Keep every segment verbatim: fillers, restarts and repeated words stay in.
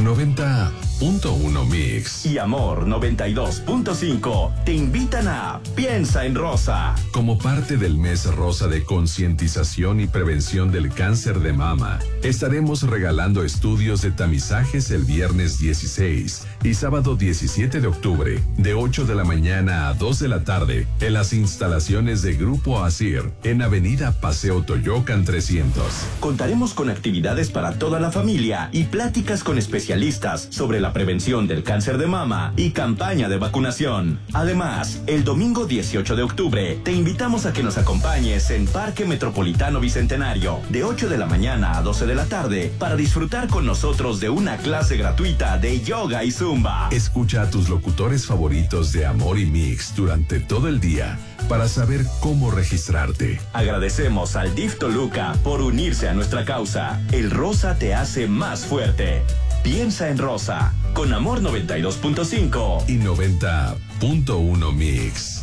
noventa punto uno Mix y Amor noventa y dos punto cinco te invitan a Piensa en Rosa. Como parte del mes rosa de concientización y prevención del cáncer de mama, estaremos regalando estudios de tamizajes el viernes dieciséis y sábado diecisiete de octubre, de ocho de la mañana a dos de la tarde, en las instalaciones de Grupo Asir, en Avenida Paseo Toyocan trescientos. Contaremos con actividades para toda la familia y pláticas con especialistas sobre la prevención del cáncer de mama y campaña de vacunación. Además, el domingo dieciocho de octubre te invitamos a que nos acompañes en Parque Metropolitano Bicentenario de ocho de la mañana a doce de la tarde para disfrutar con nosotros de una clase gratuita de yoga y zumba. Escucha a tus locutores favoritos de Amor y Mix durante todo el día para saber cómo registrarte. Agradecemos al D I F Toluca por unirse a nuestra causa. El rosa te hace más fuerte. Piensa en Rosa, con Amor noventa y dos punto cinco y noventa punto uno Mix.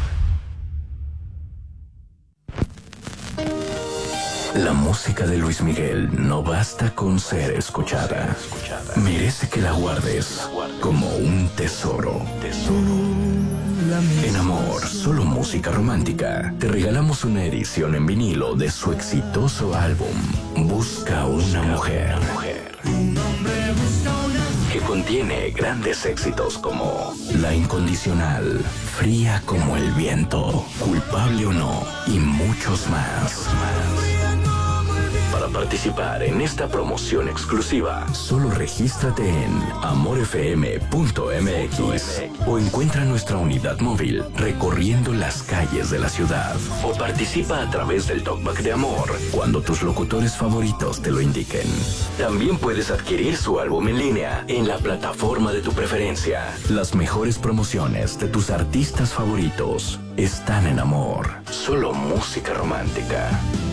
La música de Luis Miguel no basta con ser escuchada. Merece que la guardes como un tesoro. En Amor, solo música romántica, te regalamos una edición en vinilo de su exitoso álbum Busca una mujer, que contiene grandes éxitos como La Incondicional, Fría como el viento, Culpable o no y muchos más. Para participar en esta promoción exclusiva, solo regístrate en amor f m punto m x o encuentra nuestra unidad móvil recorriendo las calles de la ciudad, o participa a través del Talkback de Amor cuando tus locutores favoritos te lo indiquen. También puedes adquirir su álbum en línea en la plataforma de tu preferencia. Las mejores promociones de tus artistas favoritos están en Amor. Solo música romántica.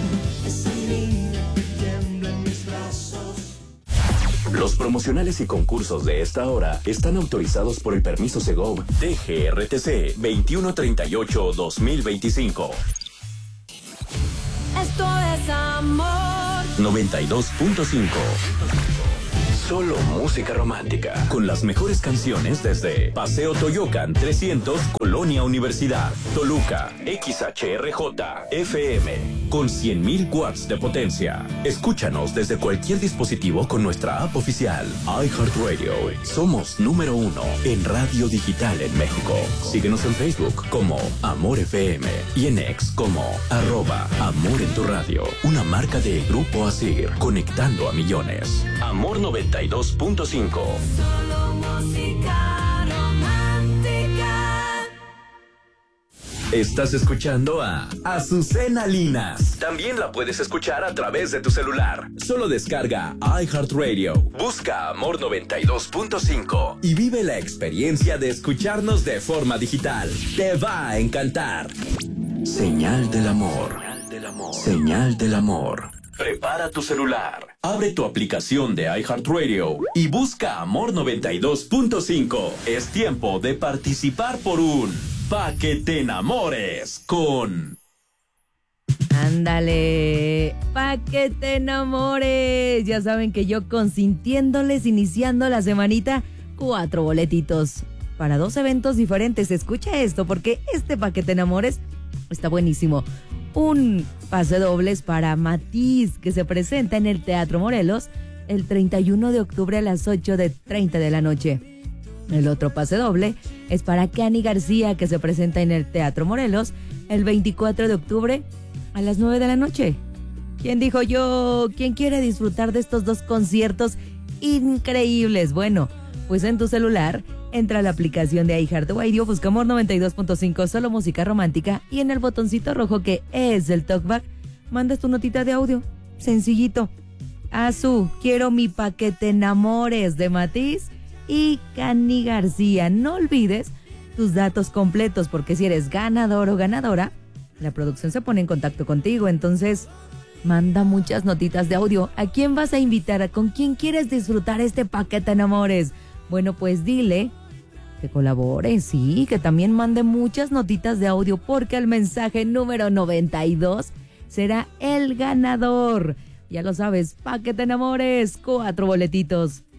Los promocionales y concursos de esta hora están autorizados por el permiso Segov T G R T C veintiuno treinta y ocho guión dos mil veinticinco. Esto es Amor noventa y dos punto cinco. Solo música romántica, con las mejores canciones desde Paseo Toyocan trescientos, Colonia Universidad, Toluca, X H R J, F M, con cien mil watts de potencia. Escúchanos desde cualquier dispositivo con nuestra app oficial, iHeartRadio. Somos número uno en radio digital en México. Síguenos en Facebook como Amor F M y en X como arroba Amor en tu radio. Una marca de Grupo Asir, conectando a millones. Amor noventa y dos punto cinco. Solo música romántica. Estás escuchando a Azucena Linas. También la puedes escuchar a través de tu celular. Solo descarga iHeartRadio, busca Amor noventa y dos punto cinco y vive la experiencia de escucharnos de forma digital. Te va a encantar. Señal del amor. Señal del amor. Prepara tu celular, abre tu aplicación de iHeartRadio y busca Amor noventa y dos punto cinco. Es tiempo de participar por un Pa' que te enamores con... Ándale, pa' que te enamores. Ya saben que yo consintiéndoles, iniciando la semanita, cuatro boletitos para dos eventos diferentes. Escucha esto, porque este pa' que te enamores está buenísimo. Un pase dobles para Matiz, que se presenta en el Teatro Morelos el treinta y uno de octubre a las ocho treinta de la noche. El otro pase doble es para Cani García, que se presenta en el Teatro Morelos el veinticuatro de octubre a las nueve de la noche. ¿Quién dijo yo? ¿Quién quiere disfrutar de estos dos conciertos increíbles? Bueno, pues en tu celular entra a la aplicación de iHeartRadio, busca Amor noventa y dos punto cinco, solo música romántica, y en el botoncito rojo que es el talkback, mandas tu notita de audio. Sencillito. Azu, quiero mi pa' que te enamores de Matiz y Cani García. No olvides tus datos completos, porque si eres ganador o ganadora, la producción se pone en contacto contigo. Entonces, manda muchas notitas de audio. ¿A quién vas a invitar? ¿Con quién quieres disfrutar este pa' que te enamores? Bueno, pues dile que colabore, sí, que también mande muchas notitas de audio, porque el mensaje número noventa y dos será el ganador. Ya lo sabes, pa' que te enamores, cuatro boletitos.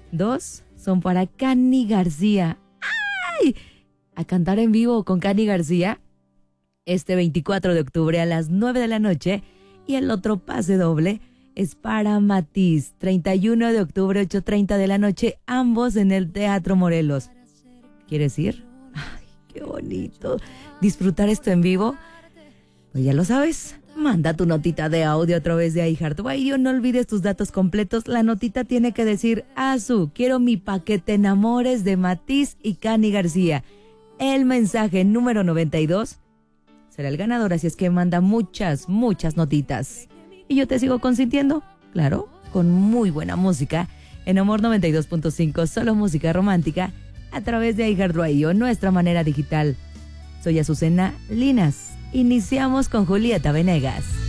Dos son para Cani García. ¡Ay! A cantar en vivo con Cani García este veinticuatro de octubre a las nueve de la noche. Y el otro pase doble es para Matiz, treinta y uno de octubre, ocho treinta de la noche, ambos en el Teatro Morelos. ¿Quieres ir? ¡Ay, qué bonito! ¿Disfrutar esto en vivo? Pues ya lo sabes. Manda tu notita de audio a través de iHeartRadio. No olvides tus datos completos. La notita tiene que decir: Azu, quiero mi paquete enamores de Matiz y Cani García. El mensaje número noventa y dos será el ganador, así es que manda muchas, muchas notitas. Y yo te sigo consintiendo, claro, con muy buena música. En Amor noventa y dos punto cinco, solo música romántica, a través de iHeartRadio, nuestra manera digital. Soy Azucena Linas. Iniciamos con Julieta Venegas.